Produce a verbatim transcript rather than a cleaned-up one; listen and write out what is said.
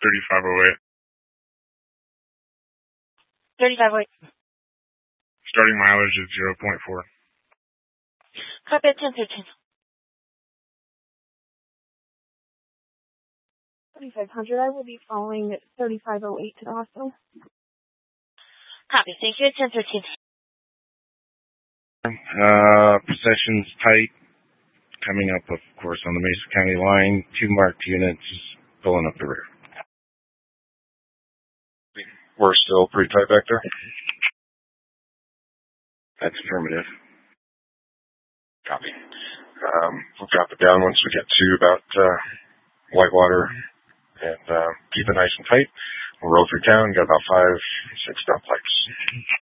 thirty-five oh eight. thirty-five oh eight. Starting mileage is zero point four. Copy at ten thirteen. thirty-five hundred, I will be following thirty-five oh eight to the hospital. Copy, thank you at ten thirteen. Uh, procession's tight. Coming up, of course, on the Mesa County line. Two marked units pulling up the rear. We're still pretty tight back there? That's affirmative. Copy. Um, we'll drop it down once we get to about uh, Whitewater and uh, keep it nice and tight. We'll roll through town, got about five, six stoplights.